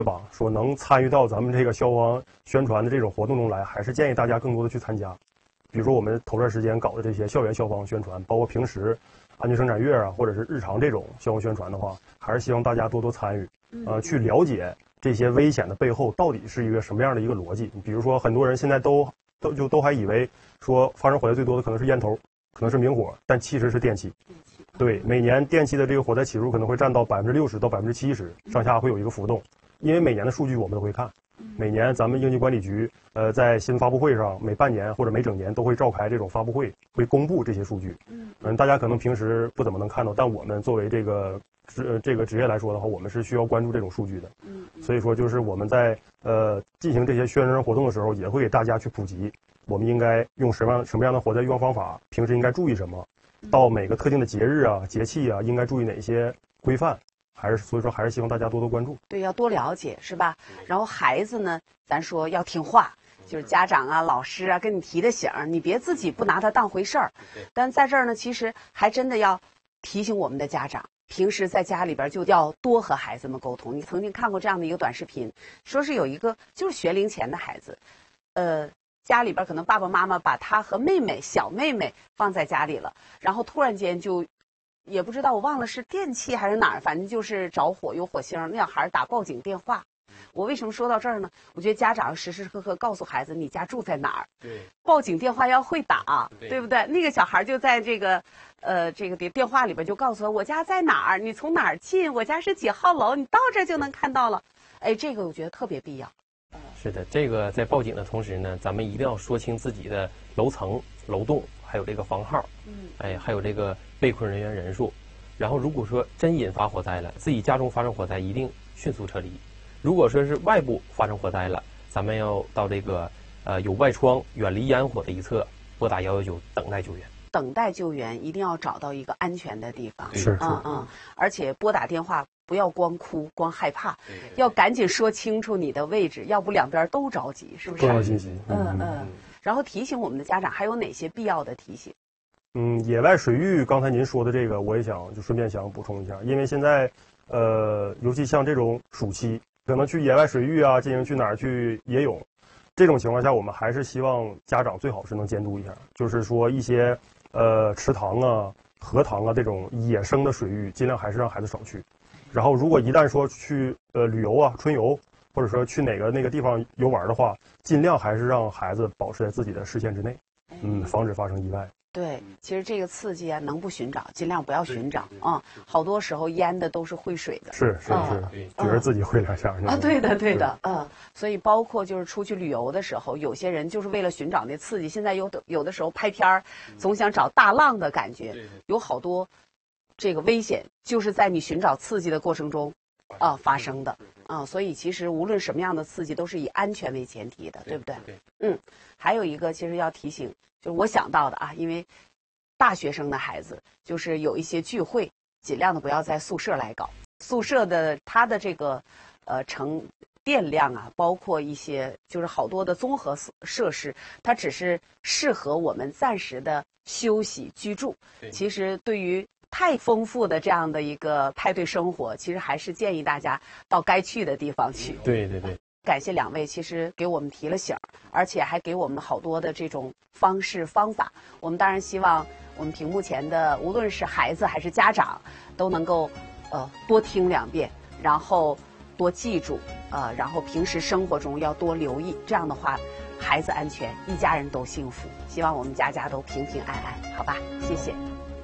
对吧？说能参与到咱们这个消防宣传的这种活动中来，还是建议大家更多的去参加。比如说我们头段时间搞的这些校园消防宣传，包括平时安全生产月啊，或者是日常这种消防宣传的话，还是希望大家多多参与，去了解这些危险的背后到底是一个什么样的一个逻辑。比如说很多人现在都还以为说发生火灾最多的可能是烟头，可能是明火，但其实是电气。对，每年电气的这个火灾起数可能会占到60%到70%上下，会有一个浮动。因为每年的数据我们都会看，每年咱们应急管理局在新闻发布会上，每半年或者每整年都会召开这种发布会，会公布这些数据。大家可能平时不怎么能看到，但我们作为这个职业来说的话，我们是需要关注这种数据的。所以说就是我们在进行这些宣传活动的时候，也会给大家去普及，我们应该用什么样的火灾预防方法，平时应该注意什么，到每个特定的节日啊、节气啊，应该注意哪些规范。所以说还是希望大家多多关注。 对，要多了解，是吧？然后孩子呢，咱说要听话，就是家长啊、老师啊跟你提的醒，你别自己不拿它当回事儿。但在这儿呢，其实还真的要提醒我们的家长，平时在家里边就要多和孩子们沟通。你曾经看过这样的一个短视频，说是有一个就是学龄前的孩子，家里边可能爸爸妈妈把他和小妹妹放在家里了，然后突然间就。也不知道我忘了是电器还是哪儿，反正就是着火有火星，那小孩打报警电话。我为什么说到这儿呢？我觉得家长要时时刻刻告诉孩子你家住在哪儿， 对， 报警电话要会打，对不对？那个小孩就在这个电话里边就告诉我家在哪儿，你从哪儿进，我家是几号楼，你到这就能看到了。哎，这个我觉得特别必要。 是的，这个在报警的同时呢，咱们一定要说清自己的楼层、楼栋，还有这个房号，还有这个被困人员人数。然后如果说真引发火灾了，自己家中发生火灾，一定迅速撤离。如果说是外部发生火灾了，咱们要到这个有外窗、远离烟火的一侧，拨打119等待救援。 等待救援一定要找到一个安全的地方， 是， 而且拨打电话不要光哭光害怕，要赶紧说清楚你的位置，要不两边都着急，是不是？ 重要信息。 然后提醒我们的家长还有哪些必要的提醒？ 野外水域，刚才您说的这个，我也就顺便想补充一下，因为现在尤其像这种暑期，可能去野外水域啊，进行去哪儿去野泳，这种情况下，我们还是希望家长最好是能监督一下，就是说一些池塘啊、荷塘啊这种野生的水域，尽量还是让孩子少去。然后，如果一旦说去旅游啊、春游，或者说去那个地方游玩的话，尽量还是让孩子保持在自己的视线之内，防止发生意外。 对，其实这个刺激啊，能不寻找尽量不要寻找啊。好多时候淹的都是会水的， 是，觉得自己会两下啊。对的，所以包括就是出去旅游的时候，有些人就是为了寻找那刺激，现在有的时候拍片儿，总想找大浪的感觉，有好多这个危险就是在你寻找刺激的过程中发生的啊。所以其实无论什么样的刺激，都是以安全为前提的，对不对？还有一个其实要提醒。就是我想到的啊，因为大学生的孩子就是有一些聚会，尽量的不要在宿舍来搞。宿舍的它的这个成电量啊，包括一些就是好多的综合设施，它只是适合我们暂时的休息居住。其实对于太丰富的这样的一个派对生活，其实还是建议大家到该去的地方去。 对。 感谢两位，其实给我们提了醒，而且还给我们好多的这种方式方法。我们当然希望我们屏幕前的无论是孩子还是家长，都能够多听2遍，然后多记住，然后平时生活中要多留意。这样的话，孩子安全，一家人都幸福。希望我们家家都平平安安，好吧？谢谢。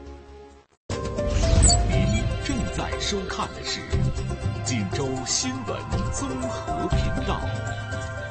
您正在收看的是锦州新闻综合频道。